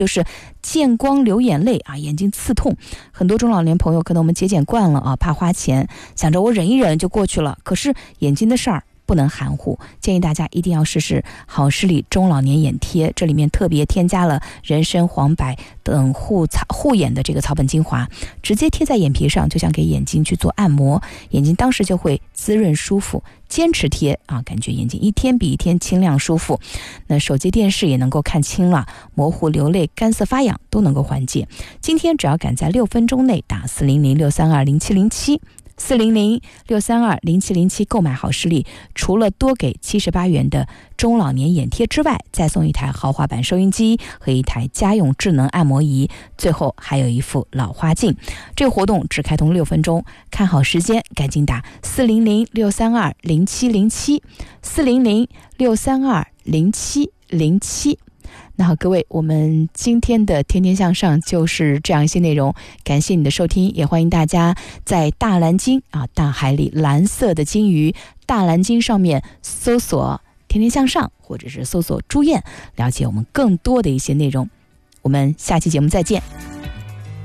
就是见光流眼泪啊，眼睛刺痛。很多中老年朋友可能我们节俭惯了啊，怕花钱，想着我忍一忍就过去了，可是眼睛的事儿不能含糊，建议大家一定要试试好视力中老年眼贴，这里面特别添加了人参、黄柏等护眼的这个草本精华，直接贴在眼皮上，就像给眼睛去做按摩，眼睛当时就会滋润舒服。坚持贴啊，感觉眼睛一天比一天清亮舒服。那手机电视也能够看清了，模糊、流泪、干涩、发痒都能够缓解。今天只要赶在6分钟内打400-632-0707。400-632-0707购买好视力，除了多给78元的中老年眼贴之外，再送一台豪华版收音机和一台家用智能按摩仪，最后还有一副老花镜。这个活动只开通6分钟，看好时间赶紧打400-632-0707 400-632-0707。那好，各位，我们今天的天天向上就是这样一些内容，感谢你的收听，也欢迎大家在大蓝鲸啊，大海里蓝色的鲸鱼大蓝鲸上面搜索天天向上，或者是搜索朱燕，了解我们更多的一些内容。我们下期节目再见。